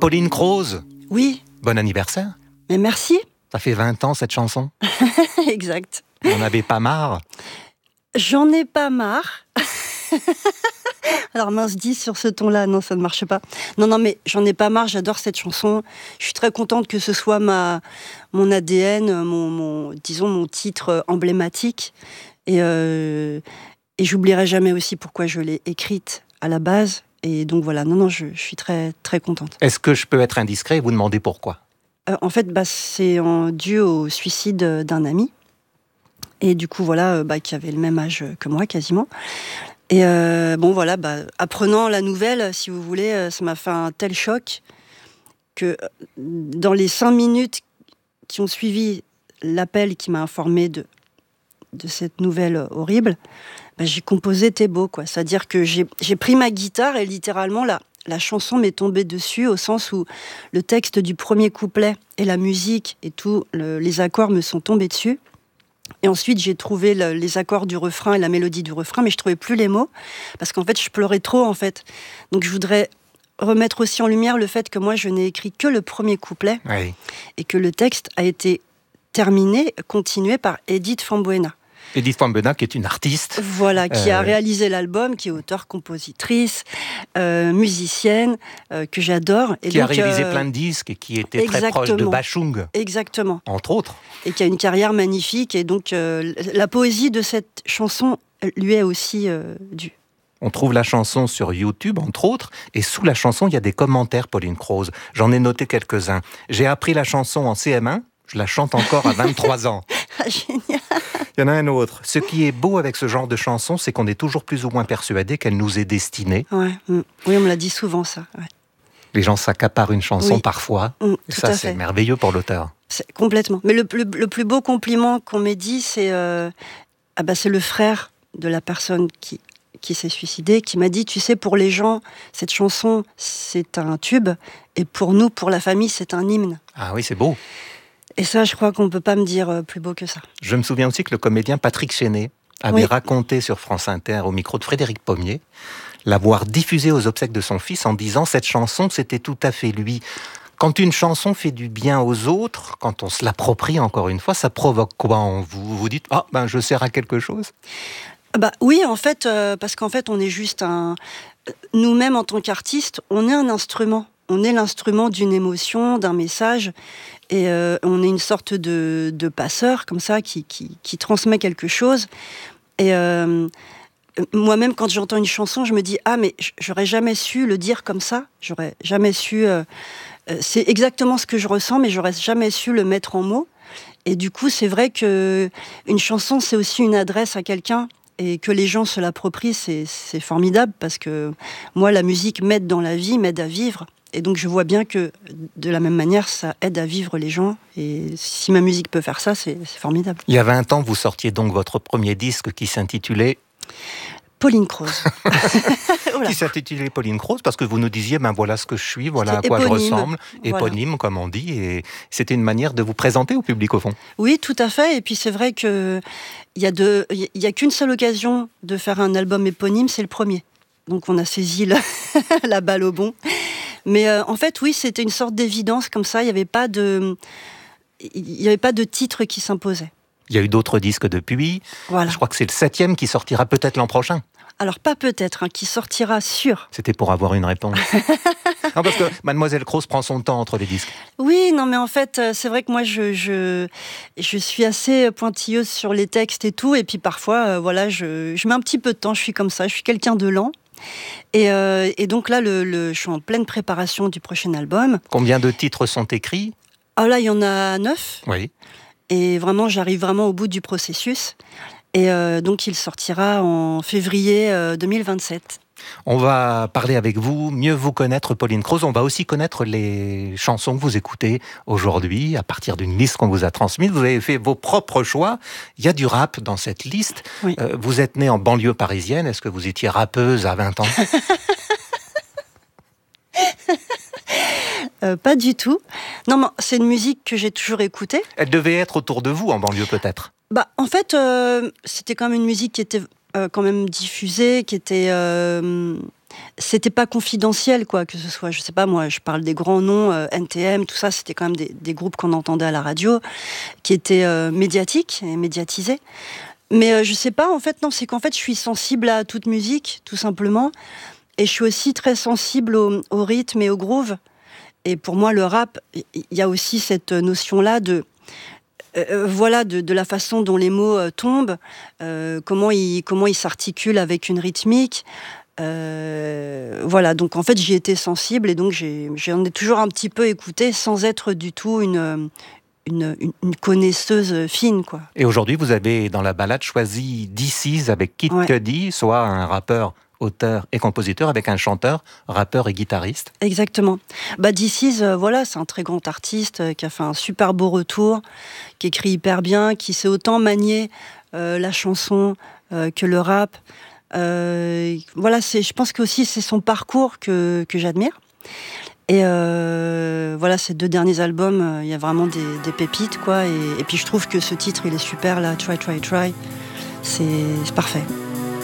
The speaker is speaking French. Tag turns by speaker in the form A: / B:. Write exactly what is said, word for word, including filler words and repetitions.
A: Pauline Croze.
B: Oui.
A: Bon anniversaire.
B: Mais merci.
A: Ça fait vingt ans cette chanson.
B: Exact.
A: Vous n'en avez pas marre?
B: J'en ai pas marre. Alors mince, dit sur ce ton-là, non, ça ne marche pas. Non, non, mais j'en ai pas marre, j'adore cette chanson. Je suis très contente que ce soit ma, mon A D N, mon, mon, disons mon titre emblématique. Et, euh, et j'oublierai jamais aussi pourquoi je l'ai écrite à la base. Et donc voilà, non, non, je, je suis très, très contente.
A: Est-ce que je peux être indiscret et vous demander pourquoi?
B: euh, En fait, bah, c'est en, dû au suicide d'un ami. Et du coup, voilà, bah, qui avait le même âge que moi, quasiment. Et euh, bon, voilà, bah, apprenant la nouvelle, si vous voulez, ça m'a fait un tel choc que dans les cinq minutes qui ont suivi l'appel qui m'a informé de, de cette nouvelle horrible, bah, j'ai composé T'es beau, quoi. C'est-à-dire que j'ai, j'ai pris ma guitare et littéralement, la, la chanson m'est tombée dessus, au sens où le texte du premier couplet et la musique et tous le, les accords me sont tombés dessus. Et ensuite, j'ai trouvé le, les accords du refrain et la mélodie du refrain, mais je trouvais plus les mots, parce qu'en fait, je pleurais trop, en fait. Donc, je voudrais remettre aussi en lumière le fait que moi, je n'ai écrit que le premier couplet,
A: oui.
B: Et que le texte a été terminé, continué par Edith Fambuena.
A: Edith Fambuena, qui est une artiste.
B: Voilà, qui
A: euh...
B: a réalisé l'album, qui est auteure-compositrice, euh, musicienne, euh, que j'adore. Et
A: qui
B: donc,
A: a réalisé
B: euh,
A: plein de disques et qui était
B: exactement.
A: très proche de Bachung.
B: Exactement.
A: Entre autres.
B: Et qui a une carrière magnifique. Et donc, euh, la poésie de cette chanson lui est aussi euh, due.
A: On trouve la chanson sur YouTube, entre autres, et sous la chanson, il y a des commentaires, Pauline Croze. J'en ai noté quelques-uns. J'ai appris la chanson en C M un, je la chante encore à vingt-trois ans.
B: Ah, génial.
A: Il y en a un autre. Ce qui est beau avec ce genre de chanson, c'est qu'on est toujours plus ou moins persuadé qu'elle nous est destinée.
B: Ouais. Mm. Oui, on me l'a dit souvent, ça. Ouais.
A: Les gens s'accaparent une chanson
B: oui.
A: parfois.
B: Mm,
A: et ça, c'est merveilleux pour l'auteur.
B: C'est, complètement. Mais le, le, le plus beau compliment qu'on m'ait dit, c'est, euh, ah bah, c'est le frère de la personne qui, qui s'est suicidée, qui m'a dit, tu sais, pour les gens, cette chanson, c'est un tube, et pour nous, pour la famille, c'est un hymne.
A: Ah oui, c'est beau.
B: Et ça, je crois qu'on ne peut pas me dire plus beau que ça.
A: Je me souviens aussi que le comédien Patrick Chenet avait
B: oui.
A: raconté sur France Inter, au micro de Frédéric Pommier, l'avoir diffusée aux obsèques de son fils en disant « Cette chanson, c'était tout à fait lui ». Quand une chanson fait du bien aux autres, quand on se l'approprie encore une fois, ça provoque quoi en vous? Vous vous dites « Ah, ben je sers à quelque chose ».
B: Bah oui, en fait, euh, parce qu'en fait, on est juste un... Nous-mêmes, en tant qu'artistes, on est un instrument. On est l'instrument d'une émotion, d'un message, et euh, on est une sorte de, de passeur, comme ça, qui, qui, qui transmet quelque chose. Et euh, moi-même, quand j'entends une chanson, je me dis « Ah, mais j'aurais jamais su le dire comme ça. J'aurais jamais su... Euh, c'est exactement ce que je ressens, mais j'aurais jamais su le mettre en mots. » Et du coup, c'est vrai qu'une chanson, c'est aussi une adresse à quelqu'un. Et que les gens se l'approprient, c'est, c'est formidable, parce que moi, la musique m'aide dans la vie, m'aide à vivre. Et donc, je vois bien que, de la même manière, ça aide à vivre les gens. Et si ma musique peut faire ça, c'est, c'est formidable.
A: Il y a vingt ans, vous sortiez donc votre premier disque qui s'intitulait...
B: Pauline Croze.
A: Qui s'intitulait Pauline Croze, parce que vous nous disiez, ben voilà ce que je suis, voilà
B: c'était
A: à quoi
B: éponyme.
A: je ressemble. Éponyme, voilà. Comme on dit. Et c'était une manière de vous présenter au public, au fond.
B: Oui, tout à fait. Et puis, c'est vrai qu'il y a, de, y a qu'une seule occasion de faire un album éponyme, c'est le premier. Donc, on a saisi la, la balle au bon. Mais euh, en fait, oui, c'était une sorte d'évidence comme ça. Il n'y avait pas de, il n'y avait pas de titre qui s'imposait.
A: Il y a eu d'autres disques depuis.
B: Voilà.
A: Je crois que c'est le septième qui sortira peut-être l'an prochain.
B: Alors, pas peut-être, hein, qui sortira sûr.
A: C'était pour avoir une réponse. Non, parce que Mademoiselle Croze prend son temps entre les disques.
B: Oui, non, mais en fait, c'est vrai que moi, je, je, je suis assez pointilleuse sur les textes et tout. Et puis parfois, euh, voilà, je, je mets un petit peu de temps. Je suis comme ça, je suis quelqu'un de lent. Et, euh, et donc là, le, le, je suis en pleine préparation du prochain album.
A: Combien de titres sont écrits?
B: Ah là, il y en a neuf.
A: Oui.
B: Et vraiment, j'arrive vraiment au bout du processus. Et euh, donc, il sortira en février euh, deux mille vingt-sept.
A: On va parler avec vous, mieux vous connaître, Pauline Croze. On va aussi connaître les chansons que vous écoutez aujourd'hui, à partir d'une liste qu'on vous a transmise. Vous avez fait vos propres choix. Il y a du rap dans cette liste.
B: Oui.
A: Euh, vous êtes née en banlieue parisienne. Est-ce que vous étiez rappeuse à vingt ans?
B: Euh, pas du tout. Non, mais c'est une musique que j'ai toujours écoutée.
A: Elle devait être autour de vous en banlieue peut-être.
B: Bah, en fait, euh, c'était quand même une musique qui était euh, quand même diffusée, qui était, euh, c'était pas confidentiel, quoi, que ce soit, je sais pas, moi, je parle des grands noms, euh, N T M, tout ça, c'était quand même des, des groupes qu'on entendait à la radio, qui étaient euh, médiatiques et médiatisés. Mais euh, je sais pas, en fait, non, c'est qu'en fait, je suis sensible à toute musique, tout simplement, et je suis aussi très sensible au, au rythme et au groove. Et pour moi, le rap, il y a aussi cette notion-là de Euh, voilà, de, de la façon dont les mots euh, tombent, euh, comment ils comment ils s'articulent avec une rythmique. Euh, voilà, donc en fait, j'y étais sensible et donc j'ai, j'en ai toujours un petit peu écouté sans être du tout une, une, une, une connaisseuse fine, quoi.
A: Et aujourd'hui, vous avez, dans la balade, choisi D C's avec Kid
B: Ouais.
A: Cudi, soit un rappeur, auteur et compositeur, avec un chanteur, rappeur et guitariste.
B: Exactement. Bah, D C's, euh, voilà, c'est un très grand artiste euh, qui a fait un super beau retour, qui écrit hyper bien, qui sait autant manier euh, la chanson euh, que le rap. Euh, voilà, c'est, je pense que aussi c'est son parcours que, que j'admire. Et euh, voilà, ces deux derniers albums, il euh, y a vraiment des, des pépites, quoi. Et, et puis je trouve que ce titre, il est super, là, Try, Try, Try. C'est, c'est parfait.